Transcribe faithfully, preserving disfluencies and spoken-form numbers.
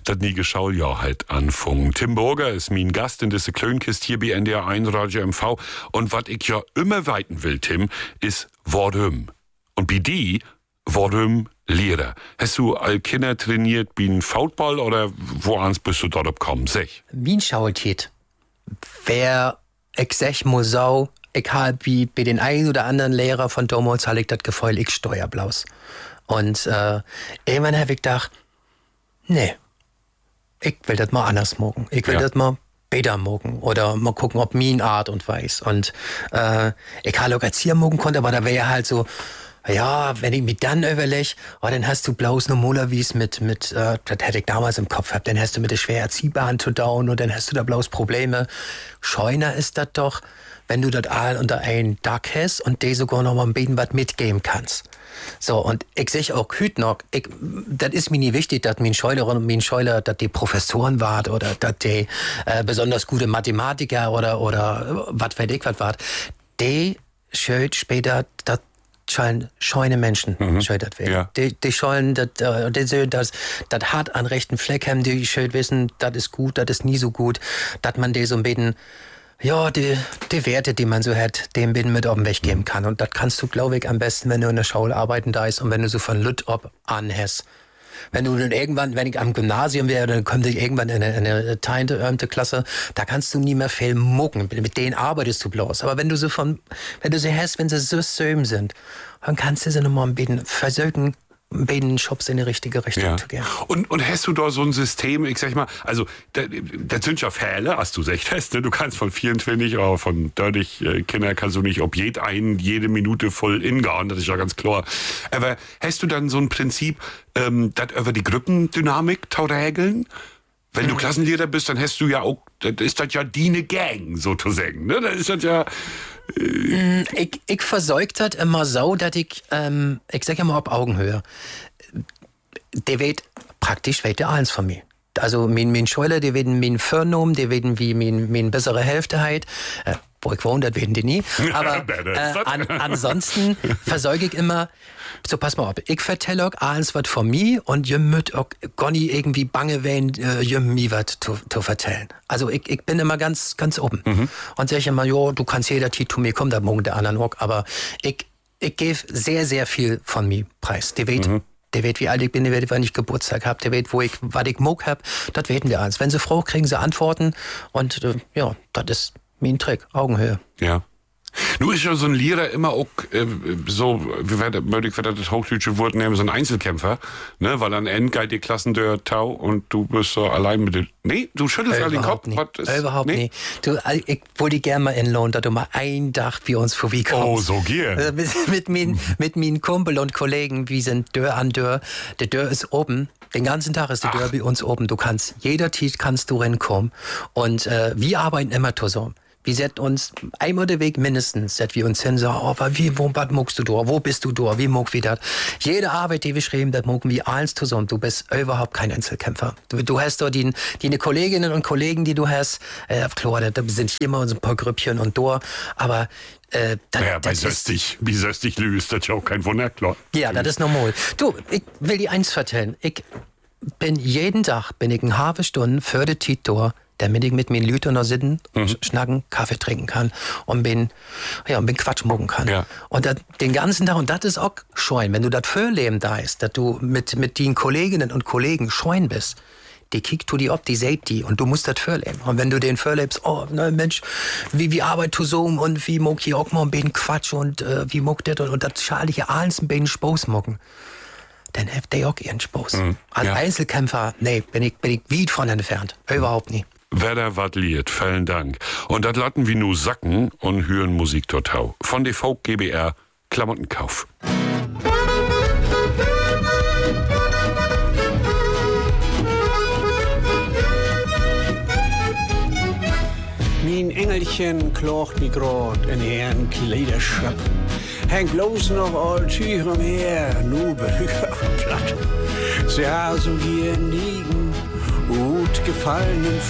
das nie Schuljahr halt anfangen. Tim Burger ist mein Gast in dieser Klönkist hier bei N D R eins Radio M V. Und was ich ja immer weiten will, Tim, ist warum. Und bei die, warum Lehrer. Hast du all Kinder trainiert wie ein Football oder woans bist du dort gekommen? Sag. Wie ein Schaueltiet. Wer, ich sag mal so, ich habe wie bei den einen oder anderen Lehrer von damals habe ich das Gefühl, ich steuer bloß. Und äh, irgendwann habe ich gedacht, nee, ich will das mal anders machen. Ich will Ja. das mal besser machen. Oder mal gucken, ob mein Art und Weiß. Und äh, ich habe auch Erzieher machen konnte, aber da wäre ja halt so, ja, wenn ich mich dann überlege, oh, dann hast du bloß normalerweise mit, mit äh, das hätte ich damals im Kopf gehabt, dann hast du mit der schwer Erziehbaren zu down und dann hast du da bloß Probleme. Scheuner ist das doch, wenn du das all unter ein Dach hast und dir sogar noch mal ein bisschen was mitgeben kannst. So, und ich sehe auch hüt noch, ich, das ist mir nie wichtig, dass mein Scheulerin und mein Scheuler, dass die Professoren waren oder dass die äh, besonders gute Mathematiker oder, oder was weiß ich was waren. Die schön später, das sollen scheune Menschen, mhm. schön das werden. Ja. Die, die sollen das, äh, die sollen das, das hart an rechten Fleck haben, die schön wissen, das ist gut, das ist nie so gut, dass man die so ein bisschen, ja, die, die Werte, die man so hat, dem bisschen mit auf den Weg geben kann. Und das kannst du, glaube ich, am besten, wenn du in der Schule arbeiten da ist und wenn du so von Lütt ob an hast. Wenn du dann irgendwann, wenn ich am Gymnasium wäre, dann kommt ich irgendwann in eine, in eine teinte, örmte Klasse, da kannst du nie mehr viel mucken. Mit denen arbeitest du bloß. Aber wenn du so von, wenn du sie hast, wenn sie so söm sind, dann kannst du sie nochmal ein bisschen versuchen, ein bisschen Schubs in die richtige Richtung Ja. zu gehen. Und, und hast du da so ein System, ich sag mal, also, das, das sind ja Fälle, hast du recht hast, ne? Du kannst von vierundzwanzig oder von dreißig äh, Kinder kannst du nicht ob jed einen jede Minute voll ingauen, das ist ja ganz klar. Aber hast du dann so ein Prinzip, ähm, das über die Gruppendynamik zu regeln? Wenn mhm. du Klassenlehrer bist, dann hast du ja auch, das ist das ja die ne Gang, sozusagen, ne? Das ist das ja... Ich, ich versorge das immer so, dass ich, ähm, ich sage immer auf Augenhöhe, der wird praktisch weht der eins von mir. Also mein, mein Schüler, die werden mein Vornamen, die werden wie mein, mein bessere Hälfte halt. Äh, wo ich wohne, das werden die nie. Aber äh, an, ansonsten versorge ich immer, so pass mal auf, ich vertelle auch alles was von mir und ihr müsst auch gar nicht irgendwie bange werden, äh, ihr mir was zu, zu vertellen. Also ich, ich bin immer ganz, ganz oben. Mhm. Und sage immer, jo, du kannst jeder Titel zu mir kommen, da morgen der anderen auch, aber ich, ich gebe sehr, sehr viel von mir preis. Die weht, mhm. Der weet, wie alt ich bin, der weet, wann ich Geburtstag hab, der weet, wo ich, was ich mag hab, das weten wir eins. Wenn sie froh, kriegen sie Antworten und äh, ja, das ist mein Trick, Augenhöhe. Ja. Nun ist ja so ein Lehrer immer auch äh, so, wie werde ich werde das hochdeutsche Wort nehmen, so ein Einzelkämpfer, ne, weil am Ende geht die Klassendeur tau und du bist so allein mit dem. Nee, du schüttelst all den Kopf. Nicht. Ist, Überhaupt nee? nicht. Du, ich wollte gerne mal in Lohn, dass du mal ein Tag bei uns vorbeikommst. Oh, so gern. Also mit, mit, min, mit meinen Kumpel und Kollegen, wir sind Dörr an Dörr. Der Dörr ist oben. Den ganzen Tag ist der Dörr bei uns oben. Du kannst, jeder Tiet kannst du reinkommen. Und äh, wir arbeiten immer zusammen. Wir setzen uns einmal den Weg mindestens, dass wir uns hin sagen, oh, wie, wo, was muckst du da, wo bist du da, wie muck wir das. Jede Arbeit, die wir schreiben, das mucken wir alles zusammen. Du bist überhaupt kein Einzelkämpfer. Du, du hast da die, die Kolleginnen und Kollegen, die du hast, äh, klar, da sind immer so ein paar Grüppchen und da, aber äh, das, naja, bei Söstig, wie Söstig löst, das ist ja auch kein Wunder, klar. Ja, das ist normal. Du, ich will dir eins vertellen. Ich bin jeden Tag, bin ich eine halbe Stunde für die Titor, damit ich mit meinen Leuten noch sitzen, mhm. schnacken, Kaffee trinken kann und bin, ja, und bin Quatsch mucken kann. Ja. Und dat, den ganzen Tag, und das ist auch scheuen, wenn du das Vorleben da ist, dass du mit, mit den Kolleginnen und Kollegen scheuen bist, die kickt du die ob, die seht die und du musst das vorleben. Und wenn du den vorlebst, oh, na Mensch, wie, wie arbeit du so und wie muck hier auch mal ein bisschen Quatsch und äh, wie muck das und, und das schalige alles ein bisschen Spaß mucken, dann habt ihr auch ihren Spaß. Mhm. Als ja. Einzelkämpfer, nee, bin ich, bin ich weit von entfernt. Überhaupt nie. Werder wat liert, vielen Dank. Und das lassen wir nu sacken und hören Musik total. Von der Folk G B R, Klamottenkauf. Mein Engelchen klocht mi grad in Herrn Kleiderschrapp. Hängt bloß noch all Tücher umher, nu bin ich auf dem Platt. Sie haben so hier liegen, gut gefallenen